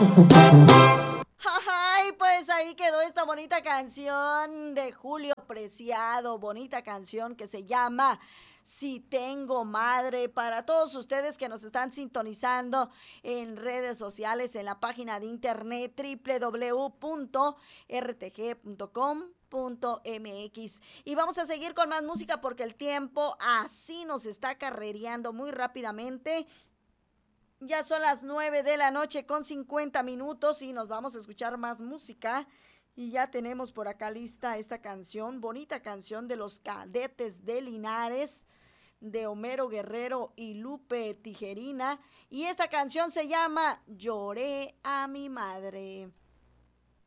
Ay, pues ahí quedó esta bonita canción de Julio Preciado, bonita canción que se llama Si tengo madre, para todos ustedes que nos están sintonizando en redes sociales, en la página de internet www.rtg.com.mx. Y vamos a seguir con más música porque el tiempo así nos está carrereando muy rápidamente. Ya son las 9 de la noche con 50 minutos y nos vamos a escuchar más música. Y ya tenemos por acá lista esta canción, bonita canción de los Cadetes de Linares, de Homero Guerrero y Lupe Tijerina. Y esta canción se llama Lloré a mi madre.